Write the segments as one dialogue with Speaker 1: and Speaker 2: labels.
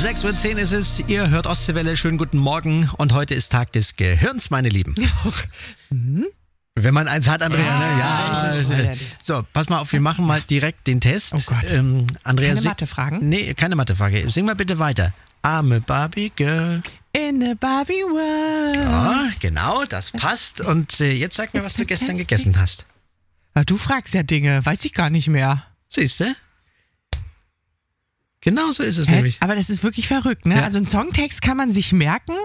Speaker 1: 6:10 Uhr ist es, ihr hört Ostseewelle, schönen guten Morgen und heute ist Tag des Gehirns, meine Lieben. Wenn man eins hat, Andrea, ne? Ja. So, pass mal auf, wir machen mal direkt den Test.
Speaker 2: Oh Gott.
Speaker 1: Andrea,
Speaker 2: Keine Mathefragen?
Speaker 1: Nee, keine Mathefrage. Sing mal bitte weiter. I'm a Barbie Girl.
Speaker 2: In a Barbie World.
Speaker 1: So, genau, das passt. Und jetzt sag mir, was du gestern gegessen hast.
Speaker 2: Du fragst ja Dinge, weiß ich gar nicht mehr.
Speaker 1: Siehst du? Genau so ist es nämlich.
Speaker 2: Aber das ist wirklich verrückt, ne?
Speaker 1: Ja.
Speaker 2: Also einen Songtext kann man sich merken,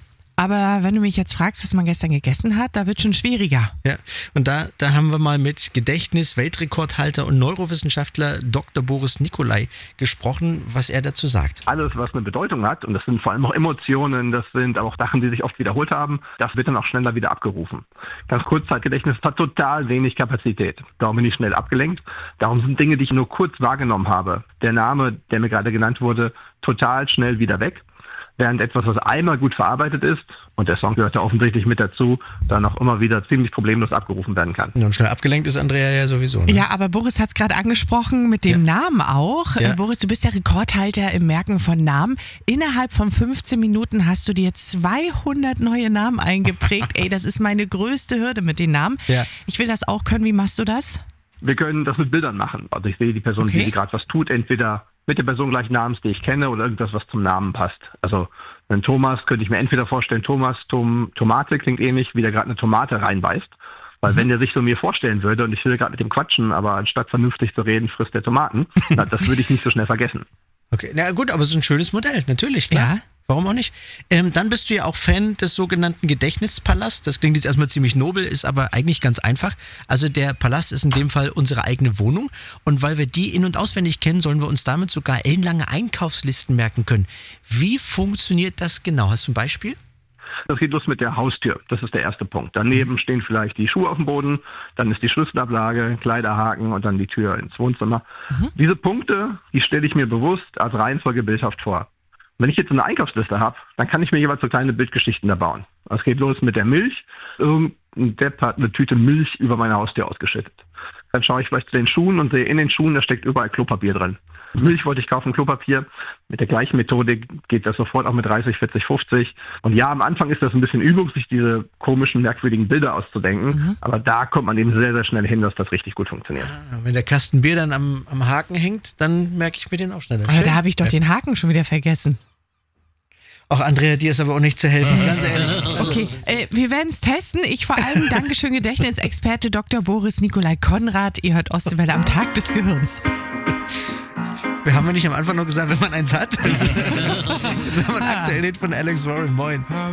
Speaker 2: aber wenn du mich jetzt fragst, was man gestern gegessen hat, da wird schon schwieriger.
Speaker 1: Ja, und da haben wir mal mit Gedächtnis-Weltrekordhalter und Neurowissenschaftler Dr. Boris Nicolai gesprochen, was er dazu sagt.
Speaker 3: Alles, was eine Bedeutung hat, und das sind vor allem auch Emotionen, das sind auch Sachen, die sich oft wiederholt haben, das wird dann auch schneller wieder abgerufen. Das Kurzzeitgedächtnis hat total wenig Kapazität. Darum bin ich schnell abgelenkt. Darum sind Dinge, die ich nur kurz wahrgenommen habe, der Name, der mir gerade genannt wurde, total schnell wieder weg. Während etwas, was einmal gut verarbeitet ist, und der Song gehört da offensichtlich mit dazu, dann auch immer wieder ziemlich problemlos abgerufen werden kann.
Speaker 1: Und schnell abgelenkt ist Andrea ja sowieso. Ne?
Speaker 2: Ja, aber Boris hat es gerade angesprochen mit dem Namen auch.
Speaker 1: Ja.
Speaker 2: Boris, du bist der Rekordhalter im Merken von Namen. Innerhalb von 15 Minuten hast du dir 200 neue Namen eingeprägt. Ey, das ist meine größte Hürde mit den Namen.
Speaker 1: Ja.
Speaker 2: Ich will das auch können. Wie machst du das?
Speaker 3: Wir können das mit Bildern machen. Also ich sehe die Person,
Speaker 2: Okay.
Speaker 3: wie sie gerade was tut, entweder mit der Person gleich Namens, die ich kenne, oder irgendwas, was zum Namen passt. Also einen Thomas könnte ich mir entweder vorstellen, Tomate klingt ähnlich, wie der gerade eine Tomate reinbeißt. Weil wenn der sich so mir vorstellen würde und ich will gerade mit dem quatschen, aber anstatt vernünftig zu reden, frisst der Tomaten, na, das würde ich nicht so schnell vergessen.
Speaker 1: Okay, na gut, aber es ist ein schönes Modell, natürlich, klar.
Speaker 2: Ja.
Speaker 1: Warum auch nicht? Dann bist du ja auch Fan des sogenannten Gedächtnispalasts. Das klingt jetzt erstmal ziemlich nobel, ist aber eigentlich ganz einfach. Also der Palast ist in dem Fall unsere eigene Wohnung. Und weil wir die in- und auswendig kennen, sollen wir uns damit sogar ellenlange Einkaufslisten merken können. Wie funktioniert das genau? Hast du ein Beispiel?
Speaker 3: Das geht los mit der Haustür. Das ist der erste Punkt. Daneben stehen vielleicht die Schuhe auf dem Boden, dann ist die Schlüsselablage, Kleiderhaken und dann die Tür ins Wohnzimmer. Diese Punkte, die stelle ich mir bewusst als Reihenfolge bildhaft vor. Wenn ich jetzt eine Einkaufsliste habe, dann kann ich mir jeweils so kleine Bildgeschichten da bauen. Es geht los mit der Milch. Irgendein Depp hat eine Tüte Milch über meine Haustür ausgeschüttet. Dann schaue ich vielleicht zu den Schuhen und sehe in den Schuhen, da steckt überall Klopapier drin. Milch wollte ich kaufen, Klopapier. Mit der gleichen Methodik geht das sofort auch mit 30, 40, 50. Und ja, am Anfang ist das ein bisschen Übung, sich diese komischen, merkwürdigen Bilder auszudenken. Aber da kommt man eben sehr, sehr schnell hin, dass das richtig gut funktioniert.
Speaker 1: Wenn der Kasten Bier dann am Haken hängt, dann merke ich mir den auch schneller.
Speaker 2: Aber da habe ich doch den Haken schon wieder vergessen.
Speaker 1: Ach, Andrea, dir ist aber auch nicht zu helfen, ganz ehrlich.
Speaker 2: Okay, wir werden es testen. Ich vor allem Dankeschön Gedächtnisexperte Dr. Boris Nicolai Konrad. Ihr hört Ostseewelle am Tag des Gehirns.
Speaker 1: Wir haben ja nicht am Anfang noch gesagt, wenn man eins hat. Jetzt haben wir einen aktuellen Hit von Alex Warren. Moin.